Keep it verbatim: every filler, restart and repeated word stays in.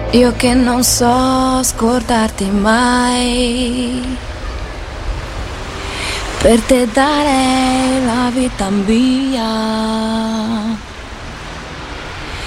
Io che non so scordarti mai, per te darei la vita mia.